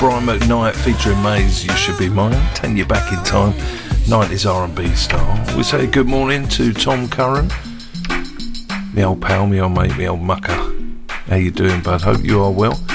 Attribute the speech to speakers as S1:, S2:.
S1: Brian McKnight featuring Maze, You Should Be Mine. Take you back in time, 90s R&B style. We say good morning to Tom Curran, me old pal, me old mate, me old mucker. How you doing, bud? Hope you are well.